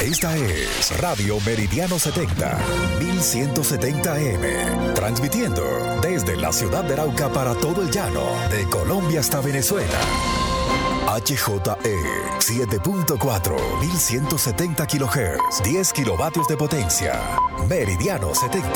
Esta es Radio Meridiano 70, 1170 AM, transmitiendo desde la ciudad de Arauca para todo el llano, de Colombia hasta Venezuela. HJE 7.4, 1170 kHz, 10 kilovatios de potencia. Meridiano 70.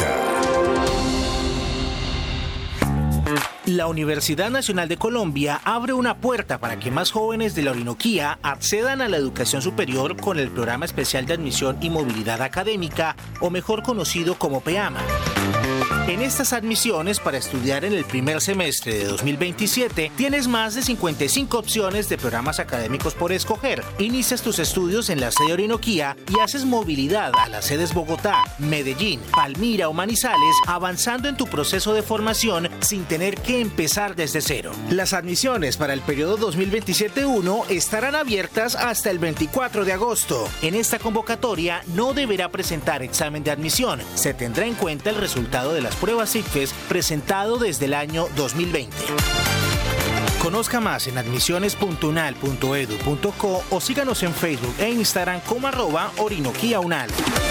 La Universidad Nacional de Colombia abre una puerta para que más jóvenes de la Orinoquía accedan a la educación superior con el Programa Especial de Admisión y Movilidad Académica, o mejor conocido como PEAMA. En estas admisiones para estudiar en el primer semestre de 2027, tienes más de 55 opciones de programas académicos por escoger. Inicias tus estudios en la sede Orinoquía y haces movilidad a las sedes Bogotá, Medellín, Palmira o Manizales, avanzando en tu proceso de formación sin tener que empezar desde cero. Las admisiones para el periodo 2027-1 estarán abiertas hasta el 24 de agosto. En esta convocatoria no deberá presentar examen de admisión. Se tendrá en cuenta el resultado de las pruebas ICFES presentado desde el año 2020. Conozca más en admisiones.unal.edu.co o síganos en Facebook e Instagram como @orinoquiaunal.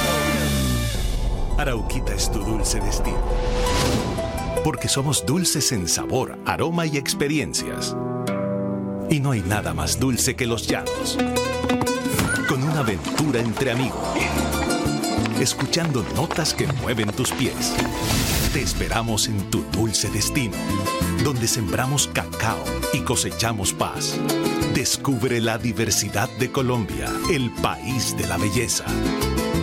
Arauquita es tu dulce destino. Porque somos dulces en sabor, aroma y experiencias. Y no hay nada más dulce que los llanos. Con una aventura entre amigos. Escuchando notas que mueven tus pies. Te esperamos en tu dulce destino, donde sembramos cacao y cosechamos paz. Descubre la diversidad de Colombia, el país de la belleza.